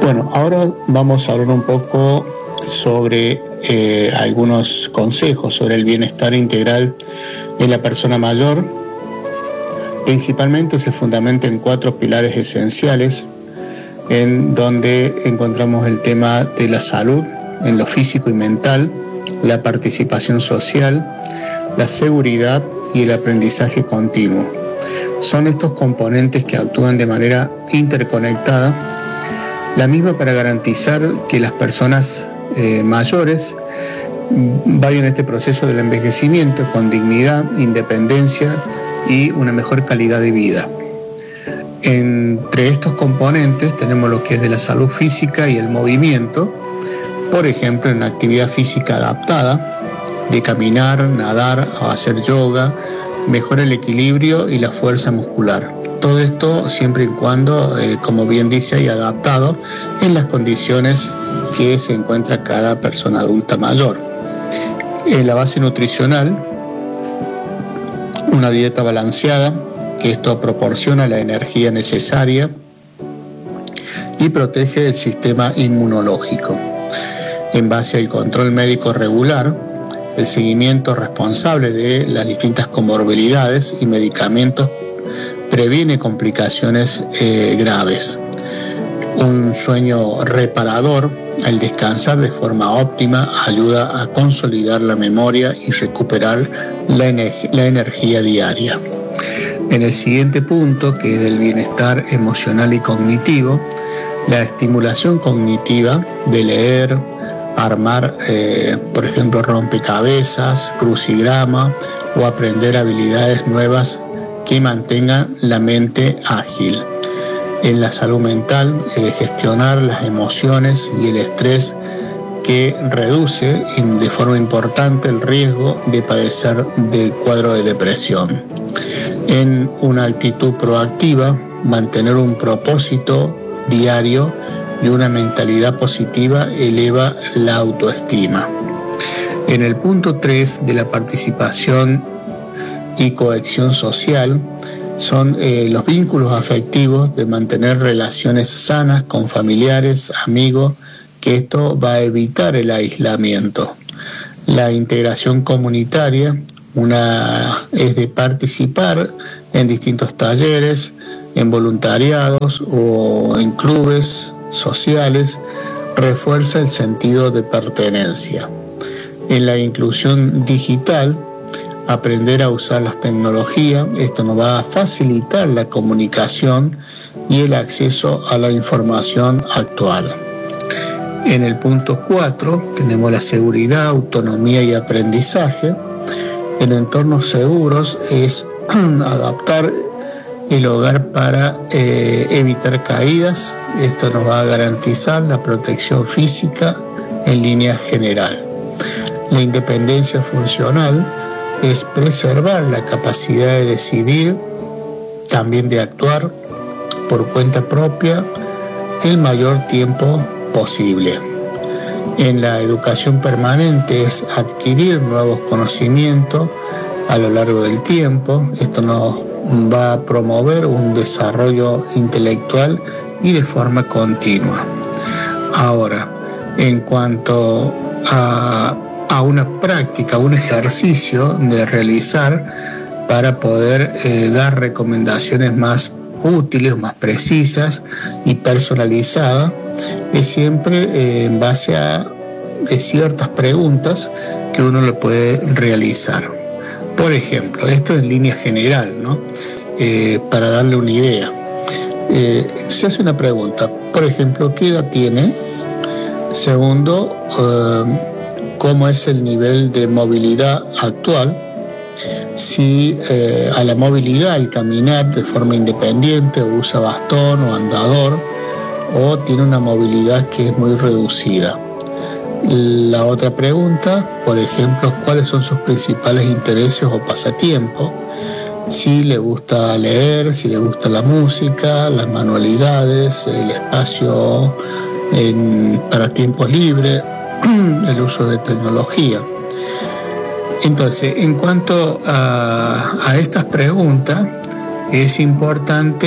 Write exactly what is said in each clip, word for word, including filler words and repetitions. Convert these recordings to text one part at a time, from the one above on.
Bueno, ahora vamos a hablar un poco sobre eh, algunos consejos sobre el bienestar integral en la persona mayor. Principalmente se fundamenta en cuatro pilares esenciales, en donde encontramos el tema de la salud, en lo físico y mental, la participación social, la seguridad y el aprendizaje continuo. Son estos componentes que actúan de manera interconectada, la misma para garantizar que las personas eh, mayores vayan a este proceso del envejecimiento con dignidad, independencia y una mejor calidad de vida. Entre estos componentes tenemos lo que es de la salud física y el movimiento, por ejemplo, en la actividad física adaptada, de caminar, nadar o hacer yoga, mejora el equilibrio y la fuerza muscular. Todo esto siempre y cuando, eh, como bien dice, y adaptado en las condiciones que se encuentra cada persona adulta mayor. En la base nutricional, una dieta balanceada, que esto proporciona la energía necesaria y protege el sistema inmunológico. En base al control médico regular, el seguimiento responsable de las distintas comorbilidades y medicamentos previene complicaciones eh, graves. Un sueño reparador, el descansar de forma óptima, ayuda a consolidar la memoria y recuperar la, ener- la energía diaria. En el siguiente punto, que es del bienestar emocional y cognitivo, la estimulación cognitiva de leer, armar, eh, por ejemplo, rompecabezas, crucigrama o aprender habilidades nuevas que mantengan la mente ágil. En la salud mental, eh, gestionar las emociones y el estrés que reduce de forma importante el riesgo de padecer del cuadro de depresión. En una actitud proactiva, mantener un propósito diario y una mentalidad positiva eleva la autoestima. En el punto tres de la participación y cohesión social son eh, los vínculos afectivos, de mantener relaciones sanas con familiares, amigos, que esto va a evitar el aislamiento. La integración comunitaria, una es de participar en distintos talleres, en voluntariados o en clubes sociales, refuerza el sentido de pertenencia. En la inclusión digital, aprender a usar las tecnologías, esto nos va a facilitar la comunicación y el acceso a la información actual. En el punto cuatro tenemos la seguridad, autonomía y aprendizaje. En entornos seguros es adaptar el hogar para eh, evitar caídas. Esto nos va a garantizar la protección física en línea general. La independencia funcional es preservar la capacidad de decidir, también de actuar por cuenta propia el mayor tiempo posible. En la educación permanente es adquirir nuevos conocimientos a lo largo del tiempo. Esto nos va a promover un desarrollo intelectual y de forma continua. Ahora, en cuanto a a una práctica, un ejercicio de realizar para poder eh, dar recomendaciones más útiles, más precisas y personalizadas, es siempre eh, en base a eh, ciertas preguntas que uno le puede realizar. Por ejemplo, esto en línea general, ¿no? Eh, para darle una idea. Eh, se hace una pregunta, por ejemplo, ¿qué edad tiene? Segundo, eh, cómo es el nivel de movilidad actual, si eh, a la movilidad, al caminar de forma independiente, o usa bastón o andador, o tiene una movilidad que es muy reducida. La otra pregunta, por ejemplo, ¿cuáles son sus principales intereses o pasatiempos? Si le gusta leer, si le gusta la música, las manualidades, el espacio en, para tiempo libre, el uso de tecnología. Entonces, en cuanto a, a estas preguntas, es importante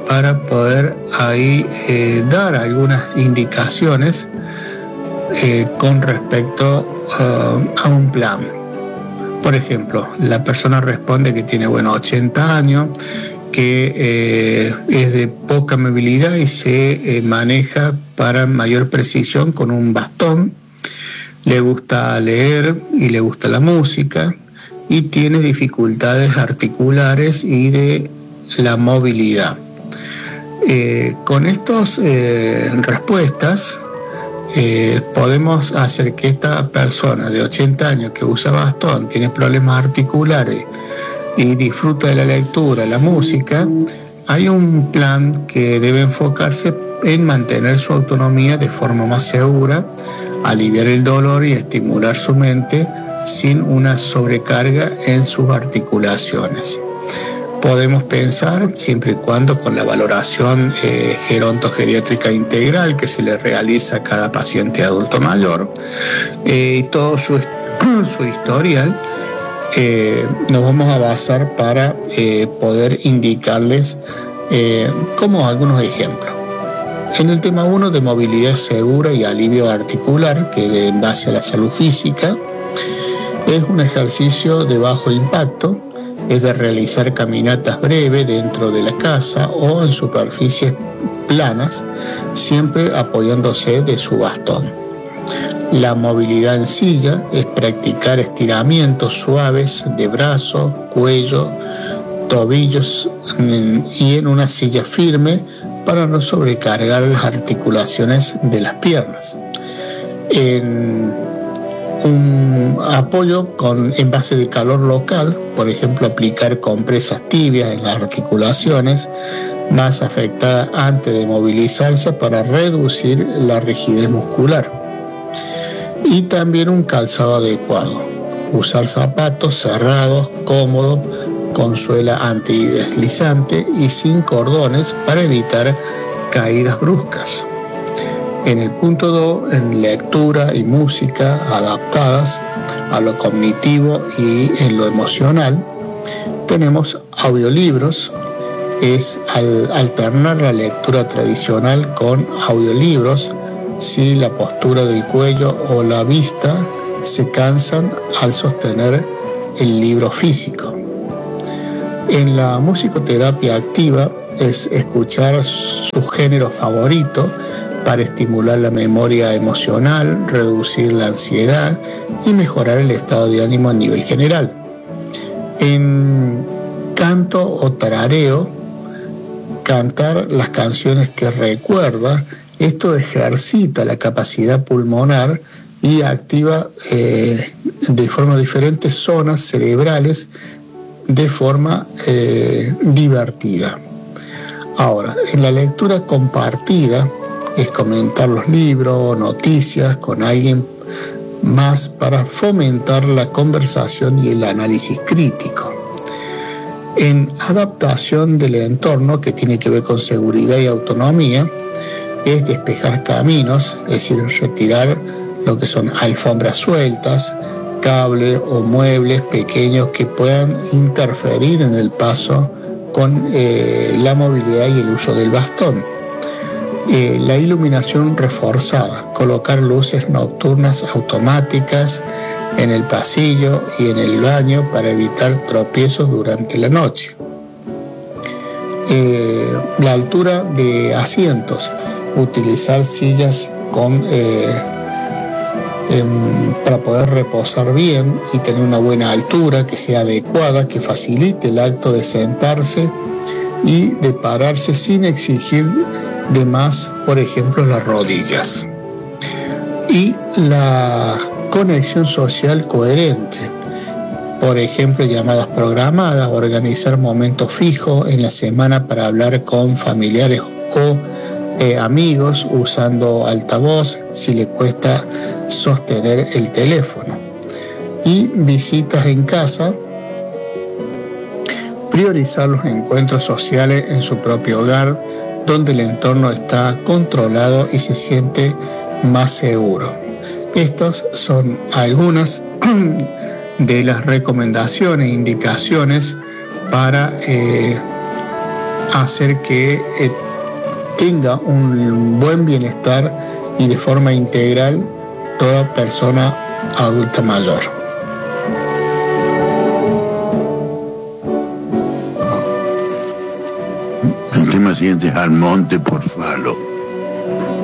para poder ahí eh, dar algunas indicaciones eh, con respecto uh, a un plan. Por ejemplo, la persona responde que tiene, bueno, ochenta años, que eh, es de poca movilidad y se eh, maneja para mayor precisión con un bastón, le gusta leer y le gusta la música y tiene dificultades articulares y de la movilidad. Eh, con estas eh, respuestas eh, podemos hacer que esta persona de ochenta años que usa bastón, tiene problemas articulares y disfruta de la lectura, la música, hay un plan que debe enfocarse en mantener su autonomía de forma más segura, aliviar el dolor y estimular su mente sin una sobrecarga en sus articulaciones. Podemos pensar, siempre y cuando con la valoración eh, gerontogeriátrica integral que se le realiza a cada paciente adulto mayor, eh, y todo su, su historial, eh, nos vamos a basar para eh, poder indicarles eh, como algunos ejemplos. En el tema uno de movilidad segura y alivio articular, que en base a la salud física, es un ejercicio de bajo impacto, es de realizar caminatas breves dentro de la casa o en superficies planas, siempre apoyándose de su bastón. La movilidad en silla es practicar estiramientos suaves de brazos, cuello, tobillos y en una silla firme para no sobrecargar las articulaciones de las piernas. En un apoyo con envase de calor local, por ejemplo, aplicar compresas tibias en las articulaciones más afectadas antes de movilizarse para reducir la rigidez muscular. Y también un calzado adecuado. Usar zapatos cerrados, cómodos, con suela antideslizante y sin cordones para evitar caídas bruscas. En el punto dos, en lectura y música adaptadas a lo cognitivo y en lo emocional, tenemos audiolibros. Es al alternar la lectura tradicional con audiolibros si la postura del cuello o la vista se cansan al sostener el libro físico. En la musicoterapia activa es escuchar su género favorito para estimular la memoria emocional, reducir la ansiedad y mejorar el estado de ánimo a nivel general. En canto o tarareo, cantar las canciones que recuerda, esto ejercita la capacidad pulmonar y activa eh, de forma diferente zonas cerebrales de forma eh, divertida. Ahora, en la lectura compartida, es comentar los libros o noticias con alguien más para fomentar la conversación y el análisis crítico. En adaptación del entorno, que tiene que ver con seguridad y autonomía, es despejar caminos, es decir, retirar lo que son alfombras sueltas, cables o muebles pequeños que puedan interferir en el paso con eh, la movilidad y el uso del bastón. Eh, la iluminación reforzada, colocar luces nocturnas automáticas en el pasillo y en el baño para evitar tropiezos durante la noche. Eh, la altura de asientos, utilizar sillas con, eh, eh, para poder reposar bien y tener una buena altura que sea adecuada, que facilite el acto de sentarse y de pararse sin exigir de más, por ejemplo, las rodillas. Y la conexión social coherente, por ejemplo, llamadas programadas, organizar momentos fijos en la semana para hablar con familiares o eh, amigos usando altavoz si le cuesta sostener el teléfono. Y visitas en casa, priorizar los encuentros sociales en su propio hogar, donde el entorno está controlado y se siente más seguro. Estas son algunas de las recomendaciones e indicaciones para eh, hacer que eh, tenga un buen bienestar y de forma integral toda persona adulta mayor. El tema siguiente es Almonte por Falo.